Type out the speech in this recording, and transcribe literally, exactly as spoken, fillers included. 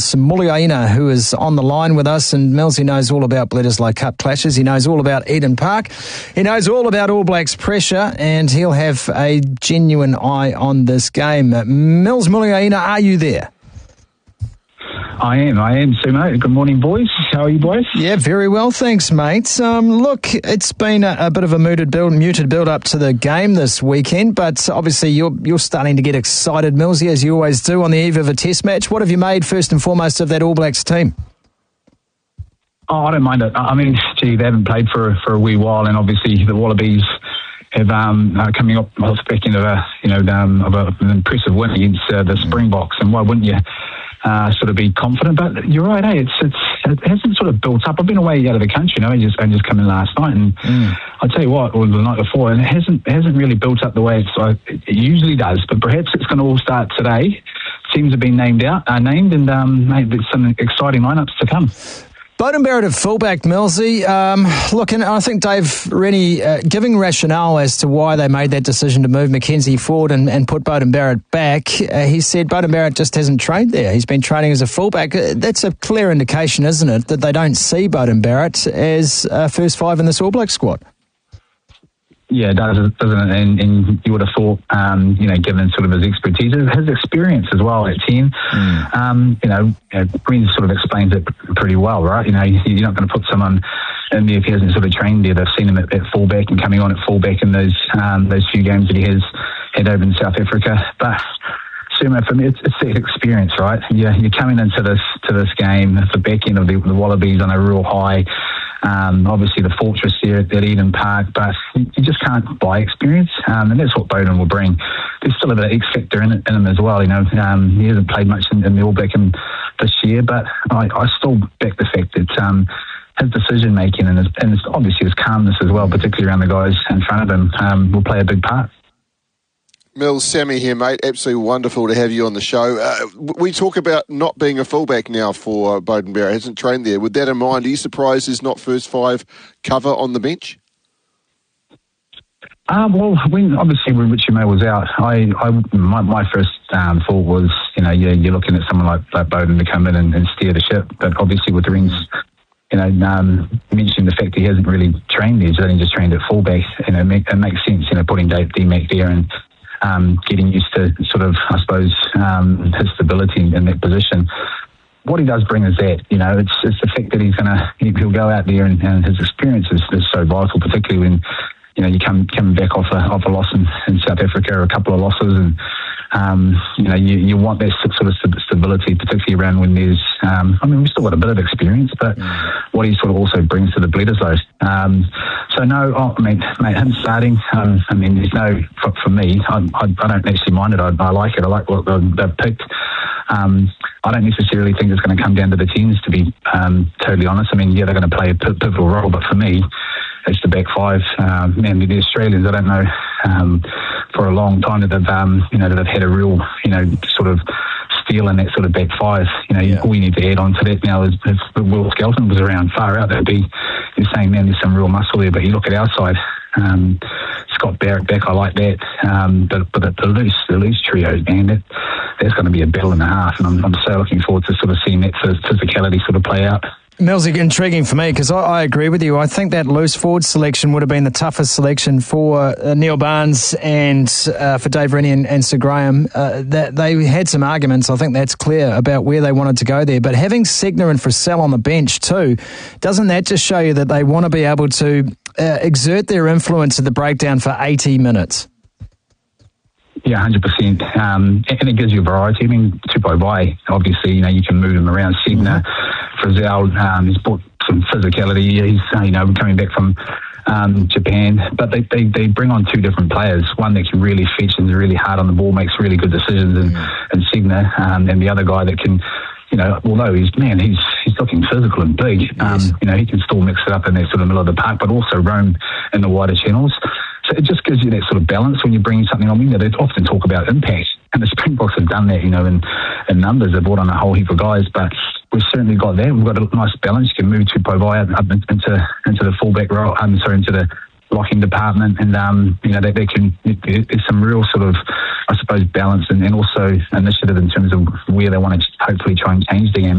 Mills Muliaina, who is on the line with us. And Mills, he knows all about Bledisloe Cup clashes. He knows all about Eden Park. He knows all about All Blacks pressure, and he'll have a genuine eye on this game. Mills Muliaina, are you there? I am, I am, Sumo. Good morning, boys. How are you, boys? Yeah, very well, thanks, mate. Um, look, it's been a, a bit of a muted build, muted build up to the game this weekend, but obviously you're you're starting to get excited, Millsy, as you always do on the eve of a test match. What have you made, first and foremost, of that All Blacks team? Oh, I don't mind it. I mean, gee, they haven't played for for a wee while, and obviously the Wallabies have um, uh, coming up off the back end of a you know um, of a, an impressive win against uh, the Springboks, and why wouldn't you? Uh, sort of be confident, but you're right, eh? It's it's it hasn't sort of built up. I've been away out of the country, you know, I just I just come in last night, and mm. I'll tell you what, or the night before, and it hasn't it hasn't really built up the way it's like it usually does. But perhaps it's going to all start today. Teams have been named out, uh, named, and um, mate, there's some exciting lineups to come. Beauden Barrett at fullback, Millsy. Um, look, and I think Dave Rennie uh, giving rationale as to why they made that decision to move Mackenzie forward and, and put Beauden Barrett back. Uh, he said Beauden Barrett just hasn't trained there. He's been training as a fullback. Uh, that's a clear indication, isn't it, that they don't see Beauden Barrett as uh, first five in this All Black squad? Yeah, it does, doesn't it? And, and you would have thought, um, you know, given sort of his expertise, his experience as well at ten, mm. um, you know, you know, Breen sort of explains it pretty well, right? You know, you're not going to put someone in there if he hasn't sort of trained there. They've seen him at, at fullback and coming on at fullback in those um, those few games that he has had over in South Africa. But Sumo, for me, it's, it's the experience, right? You're, you're coming into this to this game at the back end of the, the Wallabies on a real high. Um, obviously the fortress there at, at Eden Park, but you just can't buy experience, um, and that's what Beauden will bring. There's still a bit of X factor in, it, in him as well. You know, um, he hasn't played much in, in the All Black this year, but I, I still back the fact that um, his decision making and, his, and his, obviously his calmness as well, particularly around the guys in front of him, um, will play a big part. Mills, Sammy here, mate. Absolutely wonderful to have you on the show. Uh, we talk about not being a fullback now for uh, Beauden Barrett. Hasn't trained there. With that in mind, are you surprised there's not first five cover on the bench? Uh, well, when obviously when Richie May was out, I, I my, my first um, thought was, you know, you're, you're looking at someone like, like Beauden to come in and, and steer the ship. But obviously with the rings, you know, um, mentioning the fact that he hasn't really trained there, he's only just trained at fullback, you know, make, it makes sense, you know, putting Dave D-Mac there and Um, getting used to sort of, I suppose, um, his stability in that position. What he does bring is that, you know, it's, it's the fact that he's going to, he'll go out there and, and his experience is, is so vital, particularly when, you know, you come coming back off a, off a loss in, in South Africa or a couple of losses, and, um, you know, you, you want that sort of stability, particularly around when there's, um, I mean, we've still got a bit of experience, but mm. what he sort of also brings to the Bledisloe. Um, so no, oh, I mean, mate, him starting, um, I mean, there's no, for, for me, I, I, I don't actually mind it. I, I like it. I like what they've picked. Um, I don't necessarily think it's going to come down to the teams, to be um, totally honest. I mean, yeah, they're going to play a pivotal role, but for me, it's the back five. Um, and the Australians, I don't know, um, for a long time that they've, um, you know, that they've had a real, you know, sort of steal in that sort of back five. You know, yeah. all you need to add on to that now is if Will Skelton was around far out, that'd be, you're saying, man, there's some real muscle there. But you look at our side, um, Scott Barrett back, I like that. Um, but but the, the loose, the loose trios, man, that, that's going to be a battle and a half. And I'm, I'm so looking forward to sort of seeing that physicality sort of play out. Millsy, intriguing for me because I, I agree with you. I think that loose forward selection would have been the toughest selection for uh, Neil Barnes and uh, for Dave Rennie and, and Sir Graham. Uh, that they had some arguments, I think that's clear, about where they wanted to go there. But having Segner and Frissell on the bench too, doesn't that just show you that they want to be able to uh, exert their influence at the breakdown for eighty minutes? Yeah, one hundred percent. Um, and it gives you variety. I mean, Tupou Vaa'i, obviously, you know, you can move him around. Segner, Frissell, um, he's brought some physicality. He's, uh, you know, coming back from um, Japan. But they, they, they bring on two different players. One that can really fetch and is really hard on the ball, makes really good decisions, and, and Segner, um, and the other guy that can, you know, although he's, man, he's he's looking physical and big, um, yes. you know, he can still mix it up in that sort of middle of the park, but also roam in the wider channels. So it just gives you that sort of balance when you're bringing something on. You know, they often talk about impact, and the Springboks have done that, you know, in, in numbers. They've brought on a whole heap of guys, but we've certainly got that. We've got a nice balance. You can move Tupou Vaa'i up into into the fullback role, I'm sorry, into the locking department, and um, you know, they, they can. There's some real sort of, I suppose, balance and, and also initiative in terms of where they want to hopefully try and change the game.